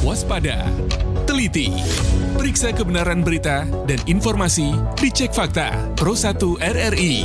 waspada, teliti, periksa kebenaran berita dan informasi di Cek Fakta Pro 1 RRI.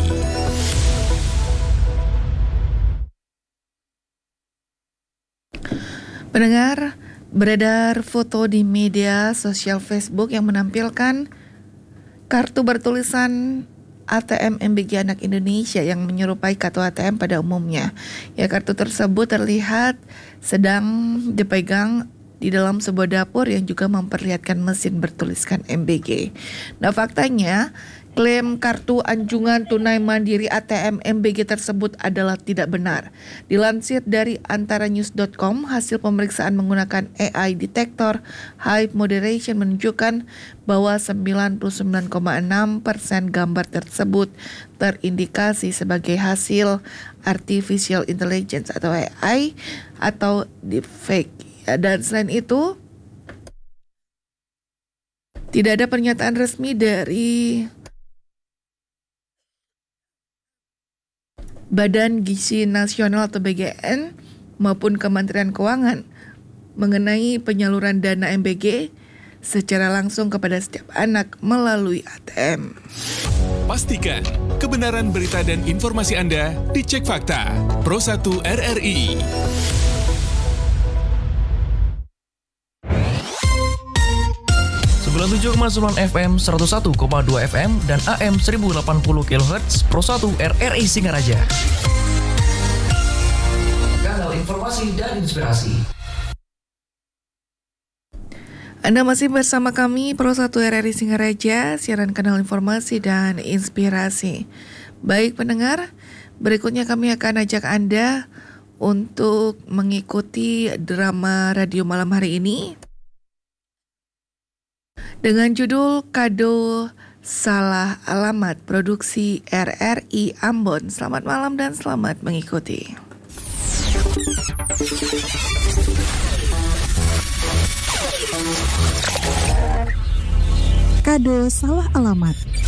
Pendengar, beredar foto di media sosial Facebook yang menampilkan kartu bertulisan ATM MBG Anak Indonesia yang menyerupai kartu ATM pada umumnya. Ya, kartu tersebut terlihat sedang dipegang di dalam sebuah dapur yang juga memperlihatkan mesin bertuliskan MBG. Nah, faktanya klaim kartu anjungan tunai mandiri ATM MBG tersebut adalah tidak benar. Dilansir dari antaranews.com, hasil pemeriksaan menggunakan AI detektor high moderation menunjukkan bahwa 99,6% gambar tersebut terindikasi sebagai hasil artificial intelligence atau AI atau deepfake. Dan selain itu, tidak ada pernyataan resmi dari Badan Gizi Nasional atau BGN maupun Kementerian Keuangan mengenai penyaluran dana MBG secara langsung kepada setiap anak melalui ATM. Pastikan kebenaran berita dan informasi Anda di Cek Fakta Pro 1 RRI. FM 101,2 FM dan AM 1080 kHz Pro 1 RRI Singaraja. Kanal informasi dan inspirasi. Anda masih bersama kami Pro 1 RRI Singaraja, siaran kanal informasi dan inspirasi. Baik pendengar, berikutnya kami akan ajak Anda untuk mengikuti drama radio malam hari ini dengan judul Kado Salah Alamat, produksi RRI Ambon. Selamat malam dan selamat mengikuti. Kado Salah Alamat,